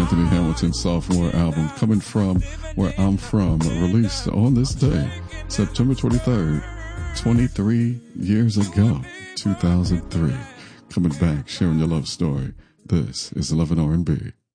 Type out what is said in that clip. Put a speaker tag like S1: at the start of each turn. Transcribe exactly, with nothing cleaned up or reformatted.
S1: Anthony Hamilton's sophomore album, Coming From Where I'm From, released on this day, September twenty-third, twenty-three years ago, two thousand three. Coming back, sharing your love story. This is Love and R and B.